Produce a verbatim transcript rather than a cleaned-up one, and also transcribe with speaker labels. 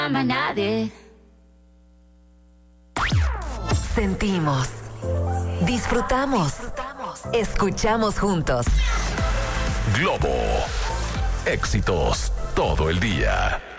Speaker 1: a nadie.
Speaker 2: Sentimos, disfrutamos, escuchamos juntos.
Speaker 3: Globo. Éxitos todo el día.